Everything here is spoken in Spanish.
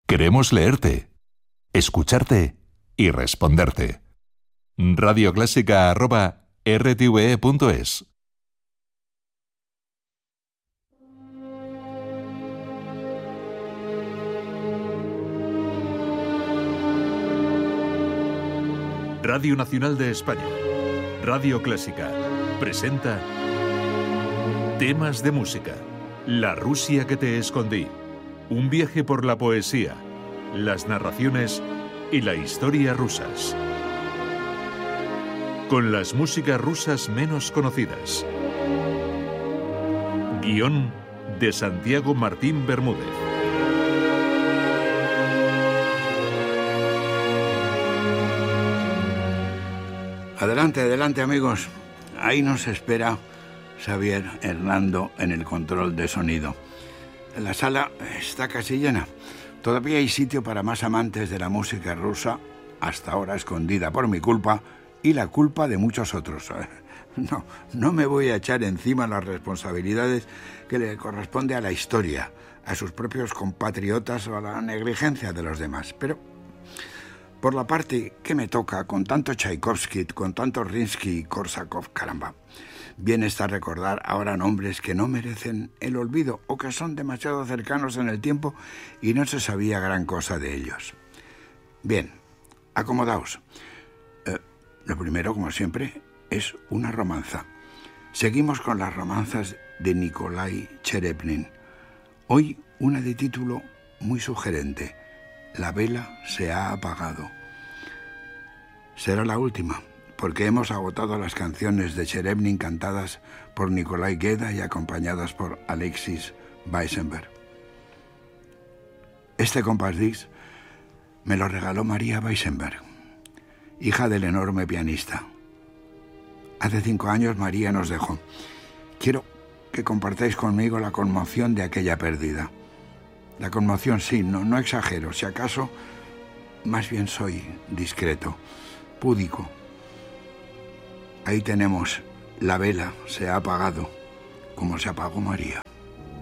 Queremos leerte, escucharte y responderte. radioclásica@rtve.es. Radio Nacional de España, Radio Clásica, presenta Temas de música. La Rusia que te escondí. Un viaje por la poesía, las narraciones y la historia rusas. Con las músicas rusas menos conocidas. Guión de Santiago Martín Bermúdez. Adelante, adelante, amigos. Ahí nos espera Xavier Hernando en el control de sonido. La sala está casi llena. Todavía hay sitio para más amantes de la música rusa, hasta ahora escondida por mi culpa y la culpa de muchos otros. No me voy a echar encima las responsabilidades que le corresponde a la historia, a sus propios compatriotas o a la negligencia de los demás. Pero por la parte que me toca, con tanto Tchaikovsky, con tanto Rinsky y Korsakov, caramba, bien está recordar ahora nombres que no merecen el olvido o que son demasiado cercanos en el tiempo y no se sabía gran cosa de ellos. Bien, acomodaos. Lo primero, como siempre, es una romanza. Seguimos con las romanzas de Nikolai Cherepnin. Hoy una de título muy sugerente. La vela se ha apagado. Será la última, porque hemos agotado las canciones de Cherepnin cantadas por Nikolai Geda y acompañadas por Alexis Weissenberg. Este compás disc me lo regaló María Weissenberg, hija del enorme pianista. Hace 5 años María nos dejó. Quiero que compartáis conmigo la conmoción de aquella pérdida. La conmoción, sí, no exagero. Si acaso, más bien soy discreto, púdico. Ahí tenemos, la vela se ha apagado, como se apagó María.